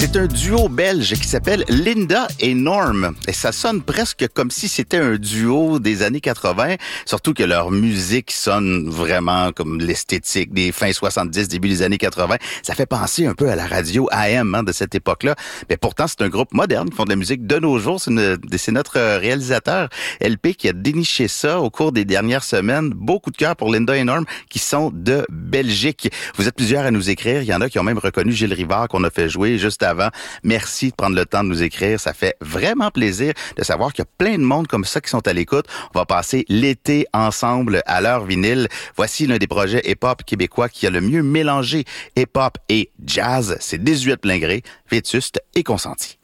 C'est un duo belge qui s'appelle Linda et Norm. Et ça sonne presque comme si c'était un duo des années 80. Surtout que leur musique sonne vraiment comme l'esthétique des fins 70, début des années 80. Ça fait penser un peu à la radio AM de cette époque-là. Mais pourtant, c'est un groupe moderne qui font de la musique de nos jours. C'est notre réalisateur LP qui a déniché ça au cours des dernières semaines. Beaucoup de cœur pour Linda et Norm qui sont de Belgique. Vous êtes plusieurs à nous écrire. Il y en a qui ont même reconnu Gilles Rivard qu'on a fait jouer juste avant. Merci de prendre le temps de nous écrire. Ça fait vraiment plaisir de savoir qu'il y a plein de monde comme ça qui sont à l'écoute. On va passer l'été ensemble à l'heure vinyle. Voici l'un des projets hip-hop québécois qui a le mieux mélangé hip-hop et jazz. C'est 18 plein gré, vétuste et consenti.